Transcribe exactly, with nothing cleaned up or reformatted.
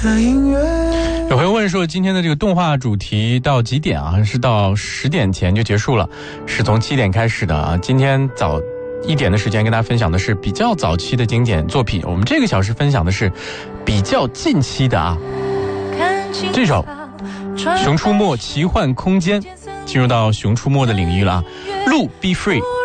的音乐。 有朋友问说，今天的这个动画主题到几点啊？是到十点前就结束了，是从七点开始的啊。今天早一点的时间跟大家分享的是比较早期的经典作品，我们这个小时分享的是比较近期的啊。这首《熊出没奇幻空间》进入到熊出没的领域了啊。路 Be Free。